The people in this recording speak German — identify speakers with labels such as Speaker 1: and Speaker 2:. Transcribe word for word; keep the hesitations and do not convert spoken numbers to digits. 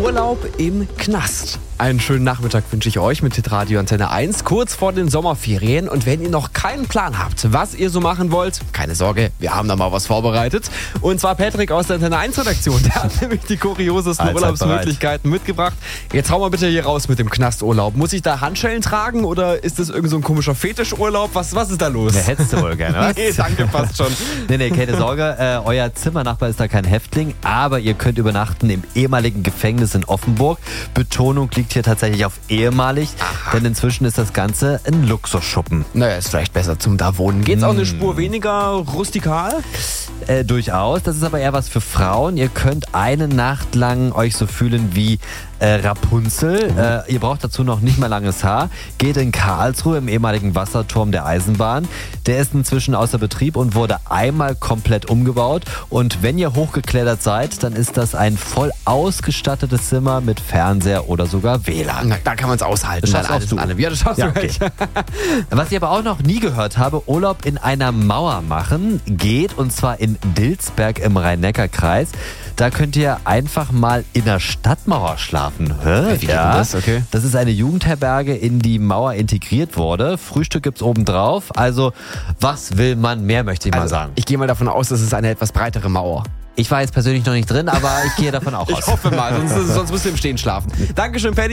Speaker 1: Urlaub im Knast. Einen schönen Nachmittag wünsche ich euch mit Hitradio Antenne eins, kurz vor den Sommerferien. Und wenn ihr noch keinen Plan habt, was ihr so machen wollt, keine Sorge, wir haben da mal was vorbereitet. Und zwar Patrick aus der Antenne eins Redaktion, der hat nämlich die kuriosesten
Speaker 2: Allzeit
Speaker 1: Urlaubsmöglichkeiten mitgebracht. Jetzt hauen wir bitte hier raus mit dem Knasturlaub. Muss ich da Handschellen tragen oder ist das irgend so ein komischer Fetischurlaub? Was, was ist da los?
Speaker 2: Ja, hättest du wohl gerne, was?
Speaker 1: Nee, danke, passt schon.
Speaker 2: Nee, nee, keine Sorge, äh, euer Zimmernachbar ist da kein Häftling, aber ihr könnt übernachten im ehemaligen Gefängnis in Offenburg. Betonung liegt hier tatsächlich auf ehemalig,
Speaker 1: Aha.
Speaker 2: denn inzwischen ist das Ganze ein Luxusschuppen.
Speaker 1: Naja, ist vielleicht besser zum da wohnen. Geht's auch eine Spur weniger rustikal?
Speaker 2: Äh, durchaus, das ist aber eher was für Frauen. Ihr könnt eine Nacht lang euch so fühlen wie äh, Rapunzel. Äh, ihr braucht dazu noch nicht mal langes Haar. Geht in Karlsruhe im ehemaligen Wasserturm der Eisenbahn. Der ist inzwischen außer Betrieb und wurde einmal komplett umgebaut. Und wenn ihr hochgeklettert seid, dann ist das ein voll ausgestattetes Zimmer mit Fernseher oder sogar W L A N.
Speaker 1: Na, da kann man es aushalten.
Speaker 2: Das
Speaker 1: dann
Speaker 2: schaffst
Speaker 1: alles
Speaker 2: auch du.
Speaker 1: in allem. Ja, das schaffst
Speaker 2: Ja,
Speaker 1: du
Speaker 2: okay.
Speaker 1: echt.
Speaker 2: Was ich aber auch noch nie gehört habe, Urlaub in einer Mauer machen geht, und zwar in Dilsberg im Rhein-Neckar-Kreis. Da könnt ihr einfach mal in der Stadtmauer schlafen. Hä?
Speaker 1: Wie geht denn das? Okay.
Speaker 2: Das ist eine Jugendherberge, in die Mauer integriert wurde. Frühstück gibt's oben drauf. Also, was will man mehr, möchte ich mal
Speaker 1: Also,
Speaker 2: sagen.
Speaker 1: ich gehe mal davon aus, das ist eine etwas breitere Mauer.
Speaker 2: Ich war jetzt persönlich noch nicht drin, aber ich gehe davon auch aus.
Speaker 1: Ich hoffe mal, sonst, sonst müsst ihr im Stehen schlafen. Dankeschön, Paddy.